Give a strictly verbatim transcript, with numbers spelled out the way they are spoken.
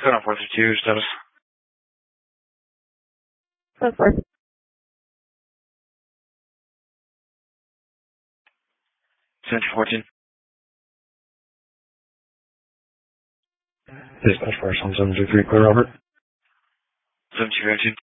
Seven four two status. Seven four. Seven two fourteen. Dispatch for seven seven two three, clear Robert. Seven two fifteen.